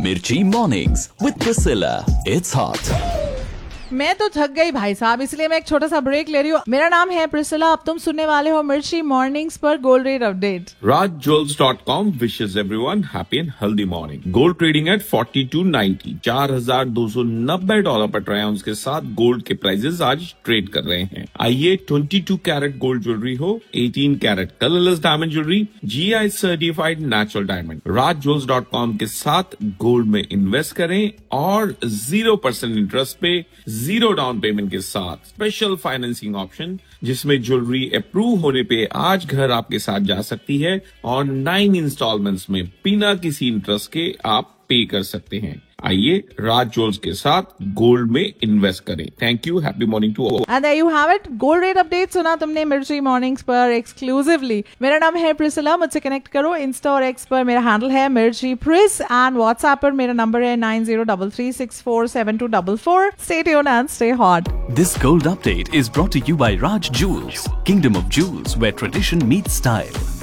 Mirchi Mornings with Priscilla. It's hot. मैं तो थक गई भाई साहब, इसलिए मैं एक छोटा सा ब्रेक ले रही हूँ। मेरा नाम है प्रिसिला, अब तुम सुनने वाले हो मिर्ची मॉर्निंग्स पर gold rate update. RajJewels.com wishes everyone happy and healthy morning. Gold trading at 4290, $4,290 पर ट्राई आउंस के साथ गोल्ड के प्राइसेस आज ट्रेड कर रहे हैं। आइए 22 कैरेट गोल्ड ज्वेलरी हो, 18 carat colourless diamond jewellery, GI certified natural diamond, RajJewels.com के साथ गोल्ड में इन्वेस्ट करें और 0% इंटरेस्ट पे 0 डाउन पेमेंट के साथ स्पेशल फाइनेंसिंग ऑप्शन, जिसमें ज्वेलरी अप्रूव होने पे आज घर आपके साथ जा सकती है और 9 इंस्टॉलमेंट्स में बिना किसी इंटरेस्ट के आप पे कर सकते हैं। आइए राज ज्वेल्स के साथ गोल्ड में इन्वेस्ट करें। Thank you, happy morning to all. And there you have it, gold rate update सुना तुमने मिर्ची मॉर्निंग्स पर एक्सक्लूसिवली। मेरा नाम है प्रिसिला, मुझसे कनेक्ट करो इंस्टा और एक्स पर, मेरा हैंडल है मिर्ची प्रिस, एंड व्हाट्सएप पर मेरा नंबर है 9033647244। Stay tuned and stay hot. This gold update is brought to you by Raj Jewels, Kingdom of Jewels, where tradition meets style.